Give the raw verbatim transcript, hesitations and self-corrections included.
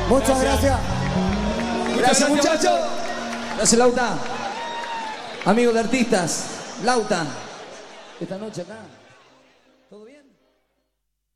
Muchas gracias. Gracias, muchachos. Gracias, Lauta. Amigo de artistas, Lauta. Esta noche acá. ¿Todo bien?